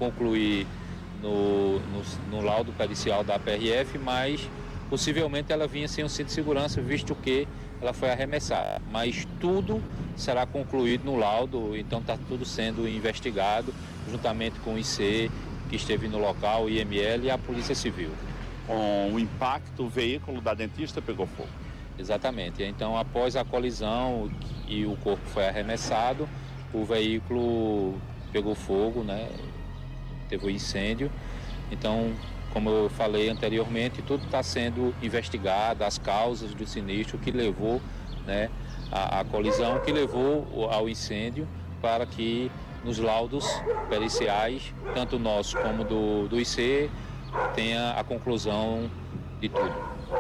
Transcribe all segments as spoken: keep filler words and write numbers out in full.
concluir no, no, no laudo pericial da P R F, mas possivelmente ela vinha sem o cinto de segurança, visto que ela foi arremessada. Mas tudo será concluído no laudo, então está tudo sendo investigado, juntamente com o I C, que esteve no local, o I M L e a Polícia Civil. Com o impacto, o veículo da dentista pegou fogo. Exatamente. Então, após a colisão e o corpo foi arremessado, o veículo pegou fogo, né? Teve um incêndio. Então, como eu falei anteriormente, tudo está sendo investigado, as causas do sinistro, o que levou, né, a, a colisão, o que levou ao incêndio, para que nos laudos periciais, tanto nosso como do, do I C, tenha a conclusão de tudo.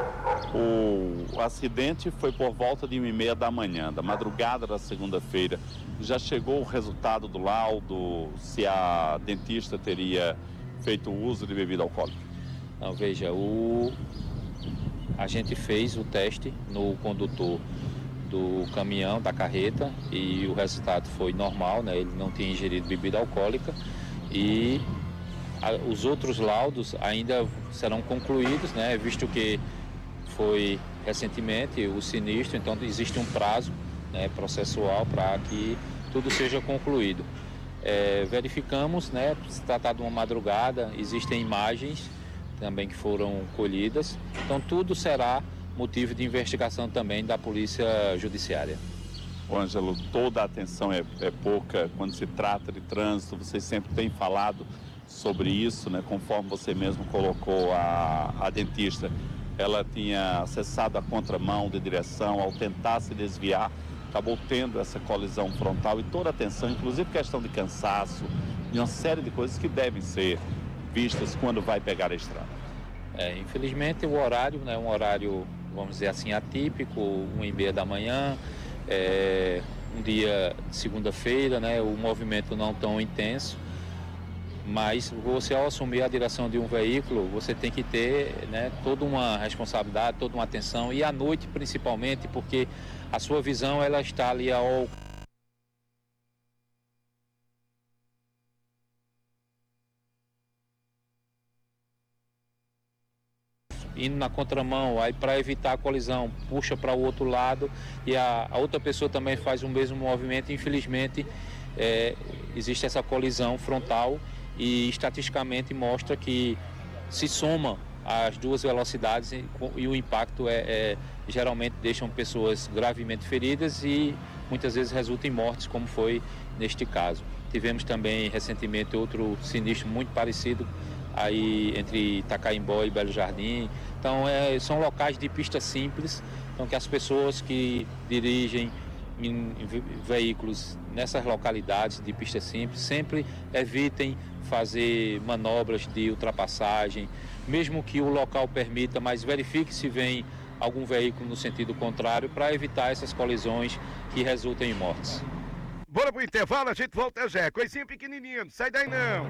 O acidente foi por volta de uma e meia da manhã, da madrugada da segunda-feira. Já chegou o resultado do laudo, se a dentista teria feito uso de bebida alcoólica? Não, veja, o... a gente fez o teste no condutor do caminhão, da carreta, e o resultado foi normal, né? Ele não tinha ingerido bebida alcoólica, e a... os outros laudos ainda serão concluídos, né? Visto que foi recentemente o sinistro, então existe um prazo, né, processual para que tudo seja concluído. É, verificamos, né, se tratar de uma madrugada, existem imagens também que foram colhidas, então tudo será motivo de investigação também da Polícia Judiciária. Ô, Ângelo, toda a atenção é, é pouca quando se trata de trânsito, vocês sempre têm falado sobre isso, né, conforme você mesmo colocou a, a dentista. Ela tinha acessado a contramão de direção, ao tentar se desviar, acabou tendo essa colisão frontal e toda a atenção, inclusive questão de cansaço e uma série de coisas que devem ser vistas quando vai pegar a estrada. É, infelizmente o horário, né, um horário, vamos dizer assim, atípico, uma e meia da manhã, é, um dia de segunda-feira, né, o movimento não tão intenso. Mas você, ao assumir a direção de um veículo, você tem que ter, né, toda uma responsabilidade, toda uma atenção, e à noite principalmente, porque a sua visão ela está ali ao indo na contramão, aí para evitar a colisão, puxa para o outro lado e a, a outra pessoa também faz o mesmo movimento. Infelizmente, é, existe essa colisão frontal. E estatisticamente mostra que se soma as duas velocidades e, e o impacto é, é geralmente deixam pessoas gravemente feridas e muitas vezes resulta em mortes, como foi neste caso. Tivemos também recentemente outro sinistro muito parecido aí entre Itacaimbó e Belo Jardim. Então é, são locais de pista simples, então que as pessoas que dirigem em veículos nessas localidades de pista simples sempre evitem fazer manobras de ultrapassagem, mesmo que o local permita, mas verifique se vem algum veículo no sentido contrário para evitar essas colisões que resultem em mortes. Bora pro intervalo, a gente volta já. Coisinha pequenininha, não sai daí não.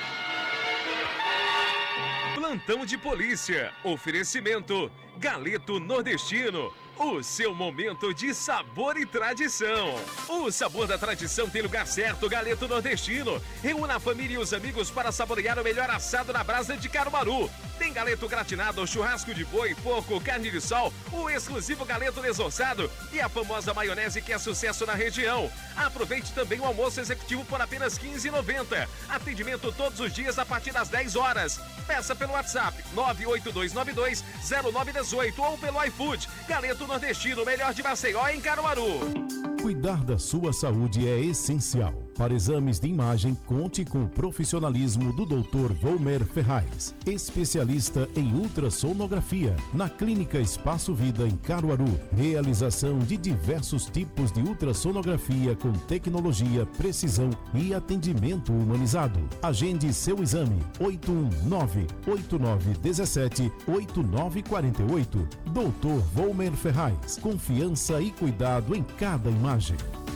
Plantão de polícia. Oferecimento Galeto Nordestino. O seu momento de sabor e tradição. O sabor da tradição tem lugar certo, Galeto Nordestino. Reúna a família e os amigos para saborear o melhor assado na brasa de Caruaru. Tem galeto gratinado, churrasco de boi, porco, carne de sol, o exclusivo galeto desossado e a famosa maionese que é sucesso na região. Aproveite também o almoço executivo por apenas quinze reais e noventa centavos. Atendimento todos os dias a partir das dez horas. Peça pelo WhatsApp nove oito dois nove dois zero nove um oito ou pelo iFood. Galeto Nordestino, melhor de Maceió em Caruaru. Cuidar da sua saúde é essencial. Para exames de imagem, conte com o profissionalismo do doutor Volmer Ferraz, especialista em ultrassonografia, na Clínica Espaço Vida em Caruaru. Realização de diversos tipos de ultrassonografia com tecnologia, precisão e atendimento humanizado. Agende seu exame oito um nove, oito nove um sete, oito nove quatro oito. doutor Volmer Ferraz, confiança e cuidado em cada imagem.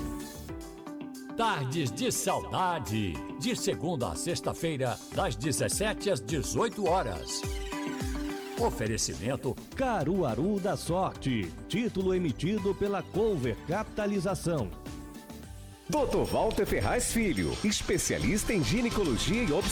Tardes de Saudade, de segunda a sexta-feira, das dezessete às dezoito horas. Oferecimento Caruaru da Sorte, título emitido pela Cover Capitalização. doutor Walter Ferraz Filho, especialista em ginecologia e obstetrícia.